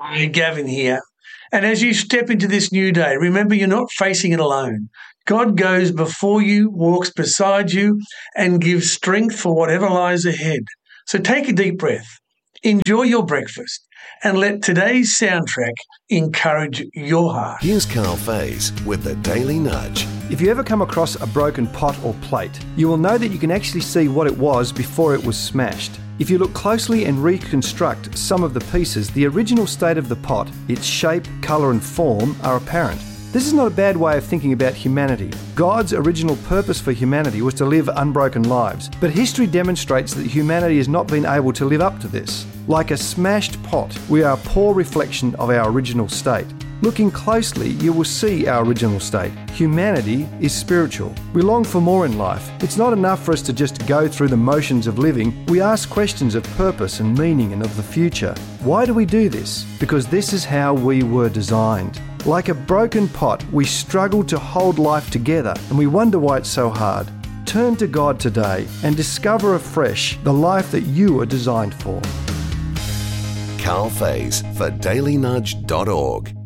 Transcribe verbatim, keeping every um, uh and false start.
Hey, Gavin here. And as you step into this new day, remember you're not facing it alone. God goes before you, walks beside you, and gives strength for whatever lies ahead. So take a deep breath, enjoy your breakfast, and let today's soundtrack encourage your heart. Here's Carl Faze with the Daily Nudge. If you ever come across a broken pot or plate, you will know that you can actually see what it was before it was smashed. If you look closely and reconstruct some of the pieces, the original state of the pot, its shape, colour and form are apparent. This is not a bad way of thinking about humanity. God's original purpose for humanity was to live unbroken lives, but history demonstrates that humanity has not been able to live up to this. Like a smashed pot, we are a poor reflection of our original state. Looking closely, you will see our original state. Humanity is spiritual. We long for more in life. It's not enough for us to just go through the motions of living. We ask questions of purpose and meaning and of the future. Why do we do this? Because this is how we were designed. Like a broken pot, we struggle to hold life together and we wonder why it's so hard. Turn to God today and discover afresh the life that you are designed for. Carl Faze for daily nudge dot org.